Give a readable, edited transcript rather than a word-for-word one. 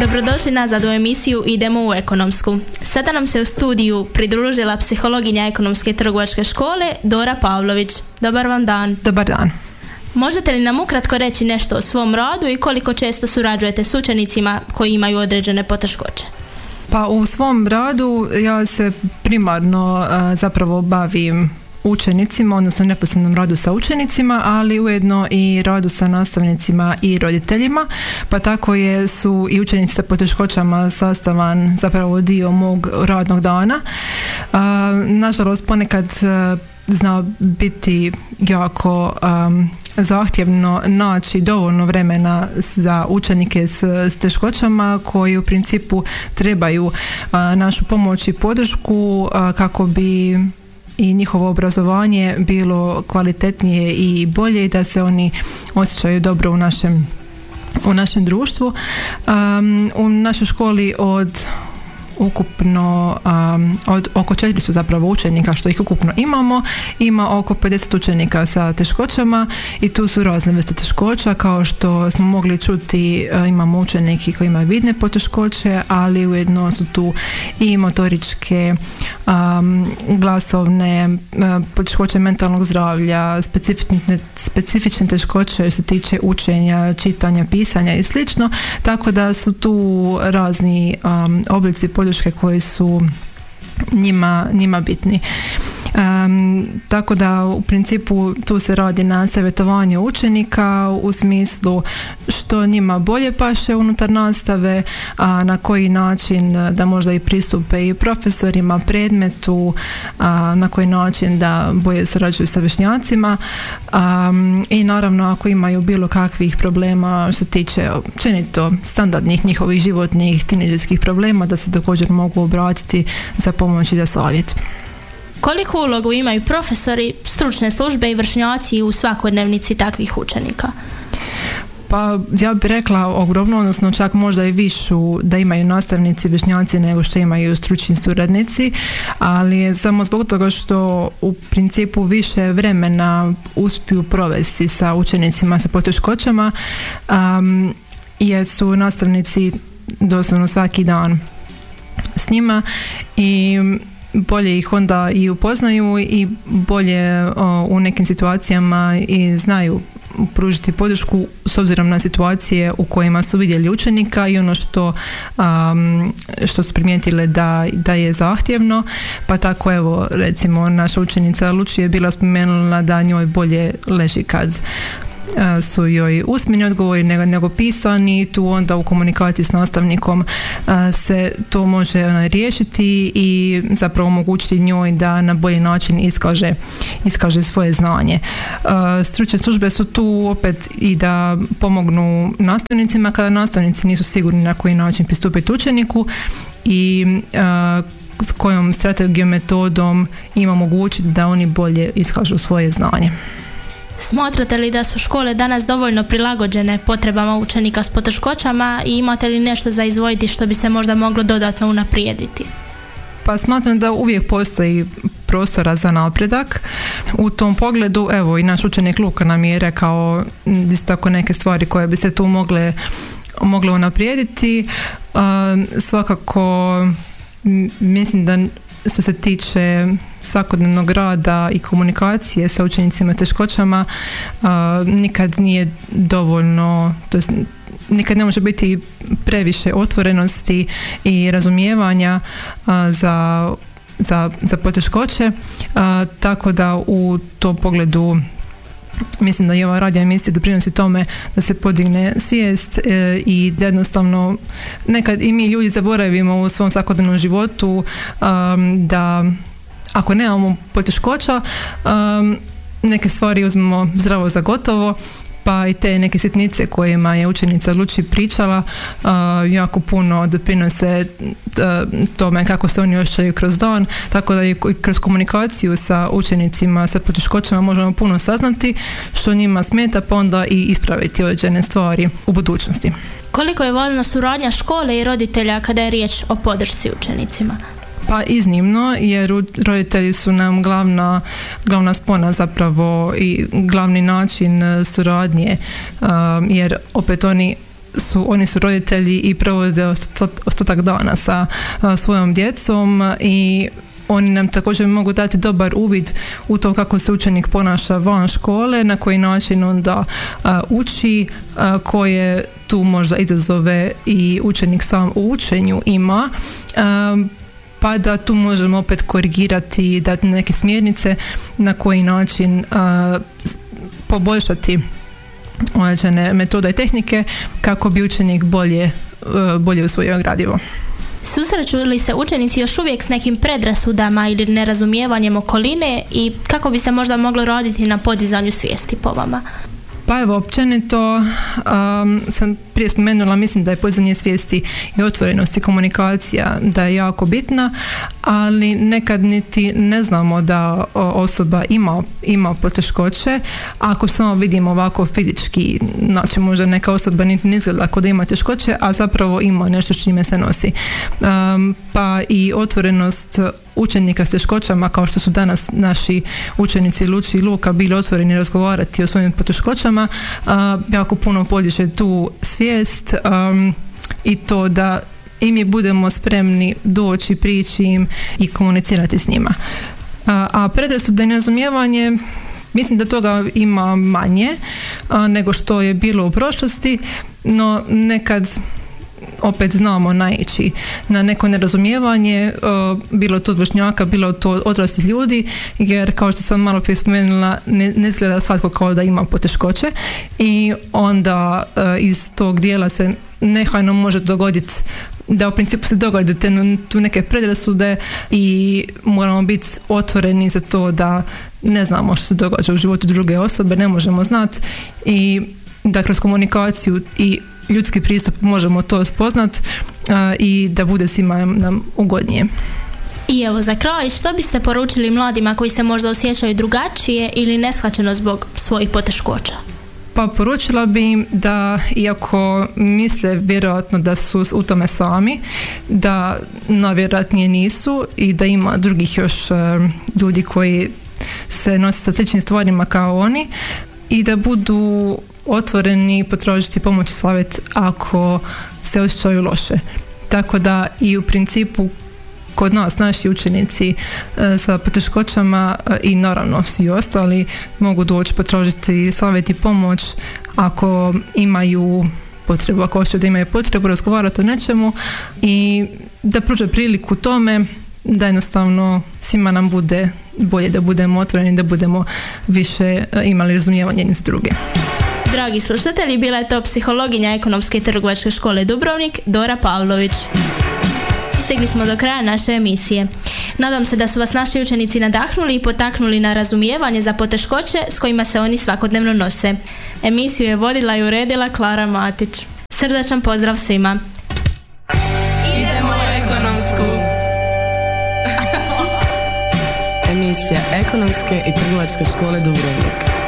Dobrodošli nazad u emisiju Idemo u ekonomsku. Sada nam se u studiju pridružila psihologinja Ekonomske trgovačke škole Dora Pavlović. Dobar vam dan. Dobar dan. Možete li nam ukratko reći nešto o svom radu i koliko često surađujete s učenicima koji imaju određene poteškoće? Pa u svom radu ja se primarno zapravo bavim učenicima, odnosno neposrednom radu sa učenicima, ali ujedno i radu sa nastavnicima i roditeljima, pa tako su i učenici sa poteškoćama sastavan zapravo dio mog radnog dana. Nažalost, ponekad zna biti jako zahtjevno naći dovoljno vremena za učenike s teškoćama koji u principu trebaju našu pomoć i podršku kako bi i njihovo obrazovanje bilo kvalitetnije i bolje i da se oni osjećaju dobro u našem društvu. U našoj školi od oko 400 zapravo učenika, što ih ukupno ima oko 50 učenika sa teškoćama i tu su razne vrste teškoća, kao što smo mogli čuti. Imamo učenike koji imaju vidne poteškoće, ali ujedno su tu i motoričke, glasovne, poteškoće mentalnog zdravlja, specifične teškoće što se tiče učenja, čitanja, pisanja i slično, tako da su tu razni oblici podrške koji su njima bitni. Tako da u principu tu se radi na savjetovanju učenika u smislu što njima bolje paše unutar nastave, a na koji način da možda i pristupe i profesorima, predmetu, na koji način da bolje surađuju sa vršnjacima, i naravno ako imaju bilo kakvih problema što se tiče općenito standardnih njihovih životnih tinejdžerskih problema, da se također mogu obratiti za pomoć i za savjet. Koliku ulogu imaju profesori, stručne službe i vršnjaci u svakodnevnici takvih učenika? Pa ja bih rekla ogromno, odnosno čak možda i višu da imaju nastavnici, vršnjaci nego što imaju stručni suradnici, ali je samo zbog toga što u principu više vremena uspiju provesti sa učenicima sa poteškoćama, jer su nastavnici doslovno svaki dan s njima i bolje ih onda i upoznaju i bolje u nekim situacijama i znaju pružiti podršku s obzirom na situacije u kojima su vidjeli učenika i ono što su primijetile da je zahtjevno. Pa tako evo recimo naša učenica Lučija je bila spomenula da njoj bolje leži kad su joj usmeni odgovori nego pisani. Tu onda u komunikaciji s nastavnikom se to može riješiti i zapravo omogućiti njoj da na bolji način iskaže svoje znanje. Stručne službe su tu opet i da pomognu nastavnicima kada nastavnici nisu sigurni na koji način pristupiti učeniku i s kojom strategijom, metodom im omogućiti da oni bolje iskažu svoje znanje. Smatrate li da su škole danas dovoljno prilagođene potrebama učenika s poteškoćama i imate li nešto za izdvojiti što bi se možda moglo dodatno unaprijediti? Pa smatram da uvijek postoji prostora za napredak. U tom pogledu, evo i naš učenik Luka nam je rekao isto tako neke stvari koje bi se tu mogle unaprijediti. Svakako mislim da što se tiče svakodnevnog rada i komunikacije sa učenicima teškoćama, nikad nije dovoljno, to jest nikad ne može biti previše otvorenosti i razumijevanja za poteškoće, tako da u tom pogledu mislim da i ova radio emisija doprinosi tome da se podigne svijest i da jednostavno nekad i mi ljudi zaboravimo u svom svakodnevnom životu da ako nemamo poteškoća neke stvari uzmemo zdravo za gotovo, pa i te neke sitnice kojima je učenica Luči pričala jako puno doprinose tome kako se oni osjećaju kroz dan, tako da i kroz komunikaciju sa učenicima sa poteškoćama možemo puno saznati što njima smeta, pa onda i ispraviti određene stvari u budućnosti. Koliko je važna suradnja škole i roditelja kada je riječ o podršci učenicima? Pa iznimno, jer roditelji su nam glavna spona zapravo i glavni način suradnje, jer opet oni oni su roditelji i provode ostatak dana sa svojom djecom i oni nam također mogu dati dobar uvid u to kako se učenik ponaša van škole, na koji način onda uči, koje tu možda izazove i učenik sam u učenju ima, pa da tu možemo opet korigirati, dati neke smjernice na koji način poboljšati određene metode i tehnike kako bi učenik bolje usvojio gradivo. Susreću li se učenici još uvijek s nekim predrasudama ili nerazumijevanjem okoline i kako bi se možda moglo raditi na podizanju svijesti po vama? Pa evo, općenito sam prije spomenula, mislim da je podizanje svijesti i otvorenost i komunikacija da je jako bitna, ali nekad niti ne znamo da osoba ima poteškoće. Ako samo vidimo ovako fizički, znači možda neka osoba niti ne izgleda kao da ima teškoće, a zapravo ima nešto s čime se nosi. Pa i otvorenost učenika s teškoćama, kao što su danas naši učenici Luči i Luka bili otvoreni razgovarati o svojim poteškoćama, jako puno podiže tu svijest i to da i mi budemo spremni doći, prići im i komunicirati s njima. A predrasude i nerazumijevanje, mislim da toga ima manje nego što je bilo u prošlosti, no nekad opet znamo naići na neko nerazumijevanje, bilo to od vršnjaka, bilo to odraslih ljudi, jer kao što sam malo prije spomenula, ne izgleda svatko kao da ima poteškoće i onda iz tog dijela se nehajno može dogoditi da u principu se dogode tu neke predrasude i moramo biti otvoreni za to da ne znamo što se događa u životu druge osobe, ne možemo znati i da kroz komunikaciju i ljudski pristup možemo to spoznat i da bude svima nam ugodnije. I evo za kraj, što biste poručili mladima koji se možda osjećaju drugačije ili neshvaćeno zbog svojih poteškoća? Pa poručila bi im da, iako misle vjerojatno da su u tome sami, da najvjerojatnije nisu i da ima drugih još ljudi koji se nose sa sličnim stvarima kao oni i da budu otvoreni potražiti pomoć i savjet ako se osjećaju loše. Tako da i u principu kod nas naši učenici sa poteškoćama i naravno svi ostali mogu doći potražiti savjet i pomoć ako imaju potrebu, ako hoće da imaju potrebu razgovarati o nečemu i da pruže priliku tome da jednostavno svima nam bude bolje, da budemo otvoreni, da budemo više imali razumijevanje jedni za druge. Dragi slušatelji, bila je to psihologinja Ekonomske i trgovačke škole Dubrovnik, Dora Pavlović. Stigli smo do kraja naše emisije. Nadam se da su vas naši učenici nadahnuli i potaknuli na razumijevanje za poteškoće s kojima se oni svakodnevno nose. Emisiju je vodila i uredila Klara Matić. Srdačan pozdrav svima. Idemo u ekonomsku. Emisija Ekonomske i trgovačke škole Dubrovnik.